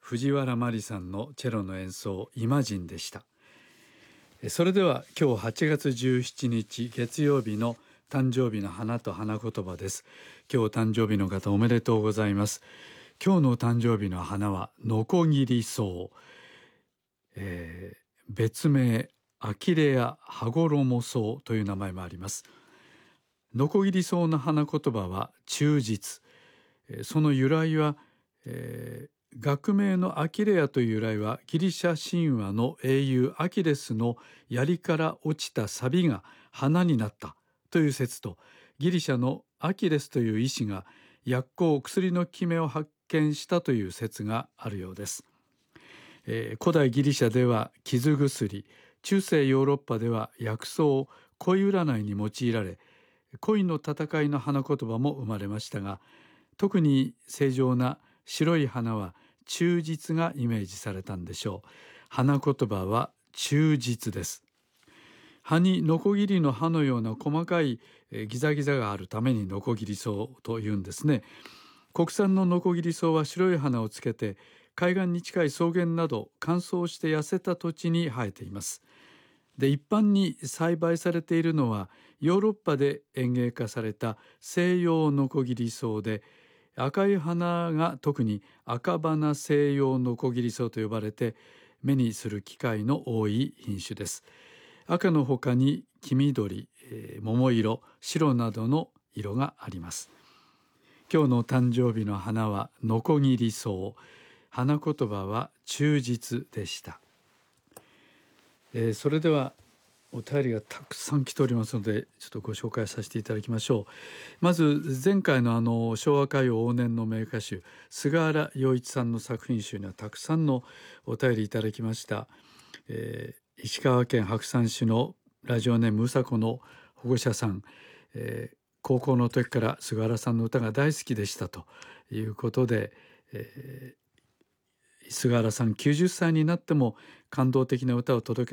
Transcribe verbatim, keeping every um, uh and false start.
藤原麻里さんのチェロの演奏イマジンでした。それでは今日はちがつじゅうしちにち月曜日の誕生日の花と花言葉です。今日誕生日の方おめでとうございます。今日の誕生日の花はノコギリソウ、えー、別名アキレア羽衣草という名前もあります。ノコギリソウの花言葉は忠実。その由来は、えー学名のアキレアという由来はギリシャ神話の英雄アキレスの槍から落ちた錆が花になったという説と、ギリシャのアキレスという医師が薬効薬の効き目を発見したという説があるようです。えー、古代ギリシャでは傷薬、中世ヨーロッパでは薬草、恋占いに用いられ、恋の戦いの花言葉も生まれましたが、特に正常な白い花は忠実がイメージされたんでしょう。花言葉は忠実です。葉にノコギリの刃のような細かいギザギザがあるためにノコギリソウというんですね。国産のノコギリソウは白い花をつけて海岸に近い草原など乾燥して痩せた土地に生えています。で、一般に栽培されているのはヨーロッパで園芸化された西洋ノコギリソウで、赤い花が特に赤花西洋ノコギリソウと呼ばれて目にする機会の多い品種です。赤の他に黄緑、えー、桃色、白などの色があります。今日の誕生日の花はノコギリソウ。花言葉は忠実でした。えー、それではお便りがたくさん来ておりますので、ちょっとご紹介させていただきましょう。まず前回のあの昭和歌謡往年の名歌手菅原洋一さんの作品集にはたくさんのお便りいただきました。えー、石川県白山市のラジオネームうさこの保護者さん、えー、高校の時から菅原さんの歌が大好きでしたということで、えー、菅原さんきゅうじゅっさいになっても感動的な歌を届け